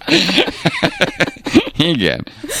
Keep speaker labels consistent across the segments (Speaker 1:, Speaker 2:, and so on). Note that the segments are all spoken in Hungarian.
Speaker 1: Igen.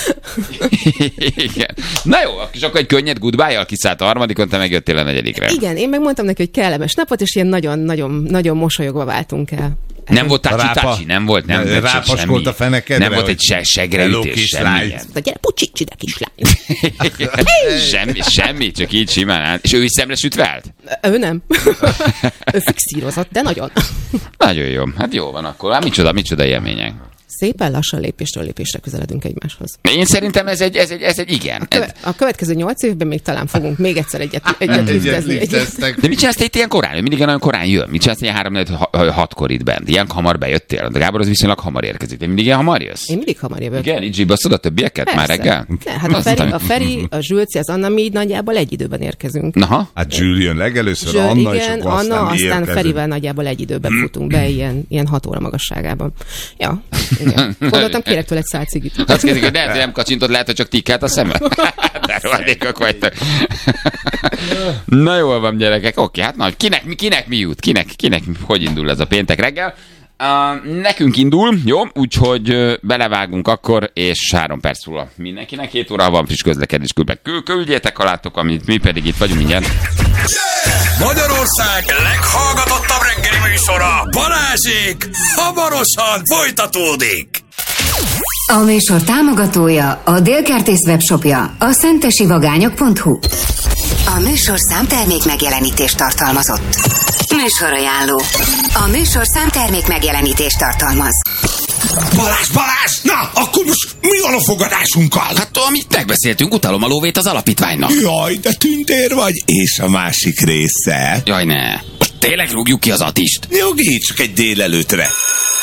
Speaker 1: Igen. Na jó, és akkor egy könnyed goodbye-jal kiszállt a harmadikon, te megjöttél a negyedikre.
Speaker 2: Igen, én megmondtam neki, hogy kellemes napot, és ilyen nagyon mosolyogva váltunk el.
Speaker 1: Nem volt tácsi, nem volt, nem
Speaker 3: rápaskolt a fenekedre.
Speaker 1: Nem volt egy segreütés, semmi.
Speaker 2: De gyere, pucsíts ide, kislány.
Speaker 1: semmi, csak így simán állt. És ő is szemresütve állt?
Speaker 2: Ő nem. Ő fixírozott, de nagyon.
Speaker 1: Nagyon jó. Hát jó van akkor. Hát micsoda élmények.
Speaker 2: Szépen lassan lépésről lépésre közeledünk egymáshoz.
Speaker 1: Én szerintem ez egy igen.
Speaker 2: A következő 8 évben még talán fogunk még egyszer egyet liftezni.
Speaker 1: De mit csinálsz te itt ilyen korán? Mindig nagyon korán jön. Mit csinálsz ilyen 3-4-6-kor itt bent? Ilyen hamar bejöttél? De Gábor az viszonylag hamar érkezik. De mindig ilyen hamar jössz?
Speaker 2: Én mindig hamar jövök.
Speaker 1: Igen, így zsibasszod a többieket persze. Már reggel?
Speaker 2: Ne, hát a Feri, a Zsülci, az Anna, mi így nagyjából egy időben érkezünk.
Speaker 1: Aha.
Speaker 3: Hát Zsül jön legelőször,
Speaker 2: Anna
Speaker 3: és
Speaker 2: igen,
Speaker 3: akkor
Speaker 2: aztán Ferivel nagyjából egy időben futunk be, ilyen 6 óra magasságában. Ja, igen. Gondoltam, kérek tőle egy szál cigit.
Speaker 1: Azt kérdezik, hogy nem kacsintod, lehet, hogy csak tikkelt a szemed. De rohadékok vagytok. Na jól van, gyerekek. Oké, hát na, kinek mi jut? Kinek hogy indul ez a péntek reggel? Nekünk indul, jó? Úgyhogy belevágunk akkor, és 3 perc múlva mindenkinek 7 óra van friss közlekedés küldjétek alátok, amit mi pedig itt vagyunk mindjárt.
Speaker 4: Magyarország leghallgatottabb reggeli műsora, Balázsék, hamarosan folytatódik.
Speaker 5: A műsor támogatója a Délkertész webshopja, a szentesivagányok.hu. A műsor számtermék megjelenítést tartalmazott. Műsorajánló. A műsor számtermék megjelenítést tartalmaz.
Speaker 4: Balázs! Na, akkor most mi van a fogadásunkkal?
Speaker 6: Hát amit megbeszéltünk, utalom a lóvét az alapítványnak.
Speaker 4: Jaj, de tündér vagy, és a másik része.
Speaker 6: Jaj, ne. Most tényleg rúgjuk ki az Attist?
Speaker 4: Nyugi, csak egy délelőtre.